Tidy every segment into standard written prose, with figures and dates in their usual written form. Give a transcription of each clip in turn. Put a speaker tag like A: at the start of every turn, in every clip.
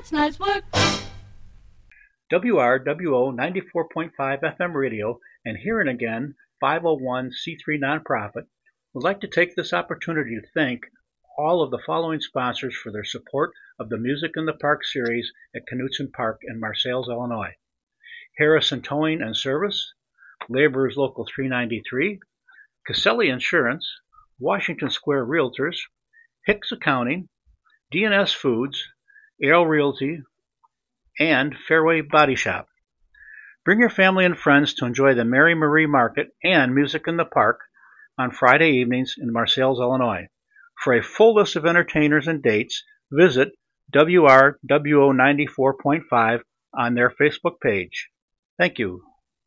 A: That's nice work.
B: WRWO 94.5 FM radio and Here and Again 501c3 nonprofit would like to take this opportunity to thank all of the following sponsors for their support of the Music in the Park series at Knutson Park in Marseilles, Illinois. Harrison Towing and Service, Laborers Local 393, Caselli Insurance, Washington Square Realtors, Hicks Accounting, D&S Foods, Arrow Realty, and Fairway Body Shop. Bring your family and friends to enjoy the Mary Marie Market and Music in the Park on Friday evenings in Marseilles, Illinois. For a full list of entertainers and dates, visit WRWO 94.5 on their Facebook page. Thank you.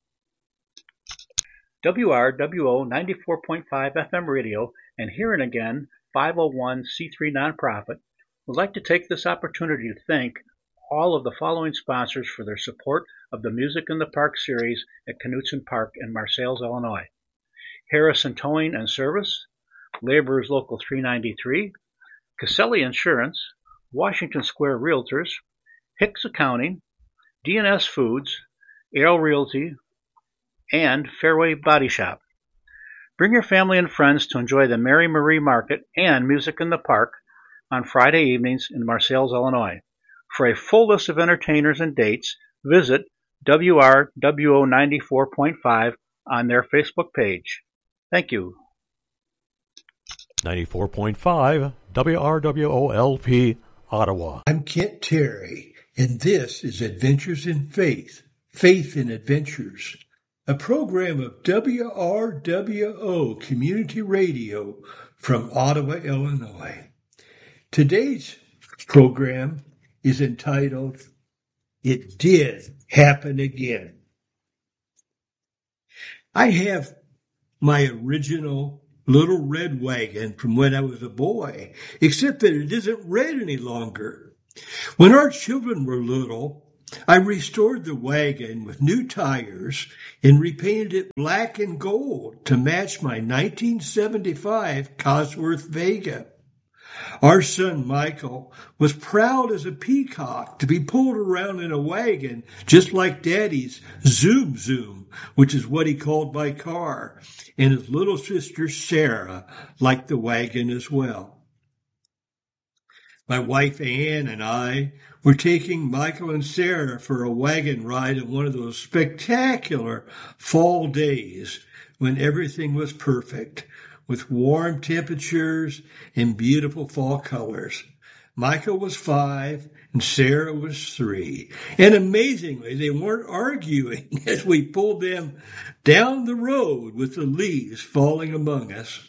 B: WRWO 94.5 FM radio and Here and Again 501c3 nonprofit would like to take this opportunity to thank all of the following sponsors for their support of the Music in the Park series at Knutson Park in Marseilles, Illinois. Harrison Towing and Service, Laborers Local 393, Caselli Insurance, Washington Square Realtors, Hicks Accounting, D&S Foods, Arrow Realty, and Fairway Body Shop. Bring your family and friends to enjoy the Mary Marie Market and Music in the Park on Friday evenings in Marseilles, Illinois. For a full list of entertainers and dates, visit WRWO 94.5 on their Facebook page. Thank you.
C: 94.5 WRWOLP, Ottawa.
D: I'm Kent Terry, and this is Adventures in Faith, Faith in Adventures, a program of WRWO Community Radio from Ottawa, Illinois. Today's program is entitled, It Did Happen Again. I have my original little red wagon from when I was a boy, except that it isn't red any longer. When our children were little, I restored the wagon with new tires and repainted it black and gold to match my 1975 Cosworth Vega. Our son Michael was proud as a peacock to be pulled around in a wagon just like Daddy's Zoom Zoom, which is what he called my car, and his little sister Sarah liked the wagon as well. My wife Ann and I were taking Michael and Sarah for a wagon ride on one of those spectacular fall days when everything was perfect, with warm temperatures and beautiful fall colors. Michael was 5 and Sarah was 3. And amazingly, they weren't arguing as we pulled them down the road with the leaves falling among us.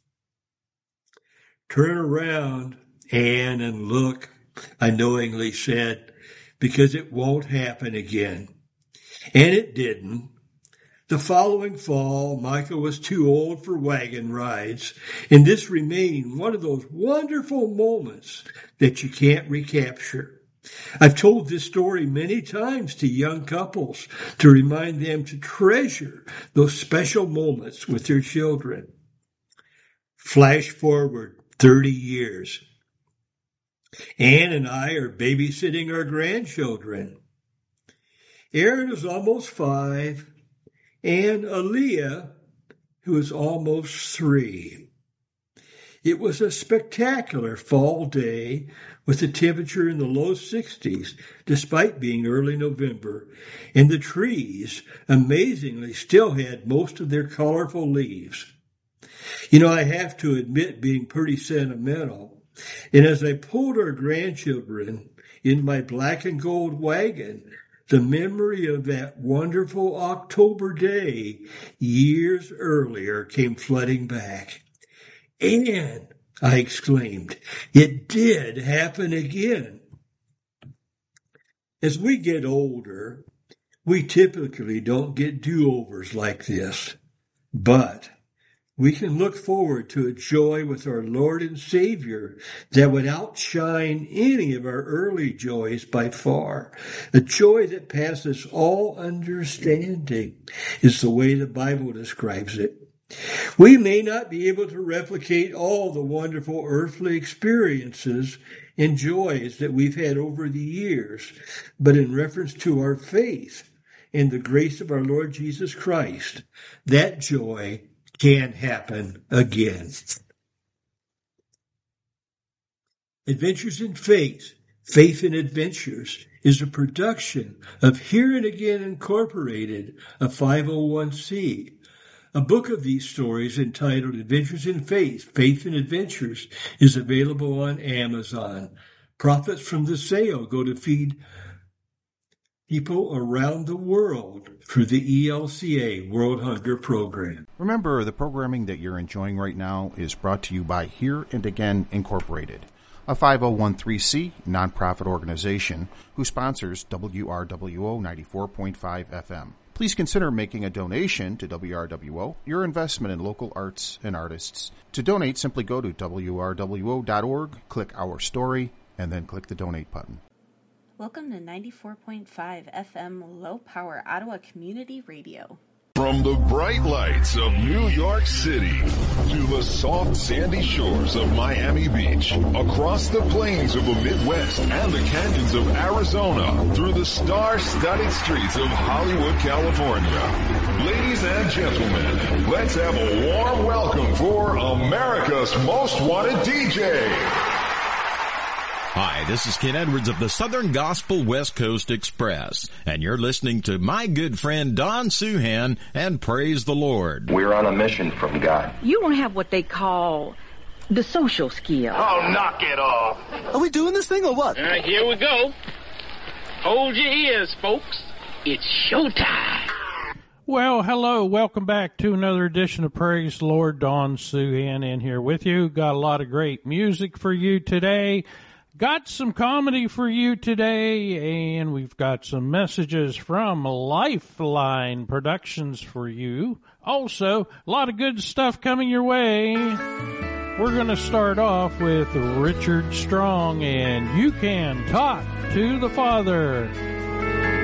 D: Turn around, Anne, and look, I knowingly said, because it won't happen again. And it didn't. The following fall, Michael was too old for wagon rides, and this remained one of those wonderful moments that you can't recapture. I've told this story many times to young couples to remind them to treasure those special moments with their children. Flash forward 30 years. Ann and I are babysitting our grandchildren. Aaron is almost 5. And Aaliyah, who is almost 3. It was a spectacular fall day with the temperature in the low 60s, despite being early November, and the trees, amazingly, still had most of their colorful leaves. You know, I have to admit being pretty sentimental, and as I pulled our grandchildren in my black and gold wagon, the memory of that wonderful October day years earlier came flooding back. And, I exclaimed, it did happen again. As we get older, we typically don't get do-overs like this, but we can look forward to a joy with our Lord and Savior that would outshine any of our early joys by far. A joy that passes all understanding is the way the Bible describes it. We may not be able to replicate all the wonderful earthly experiences and joys that we've had over the years, but in reference to our faith and the grace of our Lord Jesus Christ, that joy can happen again. Adventures in Faith, Faith and Adventures, is a production of Here and Again Incorporated, a 501c. A book of these stories entitled Adventures in Faith, Faith and Adventures is available on Amazon. Profits from the sale go to feed people around the world through the ELCA World Hunger Program.
A: Remember, the programming that you're enjoying right now is brought to you by Here and Again Incorporated, a 501c nonprofit organization who sponsors WRWO 94.5 FM. Please consider making a donation to WRWO, your investment in local arts and artists. To donate, simply go to WRWO.org, click Our Story, and then click the Donate button.
E: Welcome to 94.5 FM Low Power Ottawa Community Radio.
F: From the bright lights of New York City to the soft sandy shores of Miami Beach, across the plains of the Midwest and the canyons of Arizona, through the star-studded streets of Hollywood, California. Ladies and gentlemen, let's have a warm welcome for America's Most Wanted DJ.
G: Hi, this is Ken Edwards of the Southern Gospel West Coast Express, and you're listening to my good friend Don Suhan and Praise the Lord.
H: We're on a mission from God.
I: You don't have what they call the social skill.
J: Oh, knock it off.
K: Are we doing this thing or what?
J: Here we go. Hold your ears, folks. It's showtime.
L: Well, hello. Welcome back to another edition of Praise the Lord. Don Suhan in here with you. Got a lot of great music for you today. Got some comedy for you today, and we've got some messages from Lifeline Productions for you. Also, a lot of good stuff coming your way. We're going to start off with Richard Strong and You Can Talk to the Father.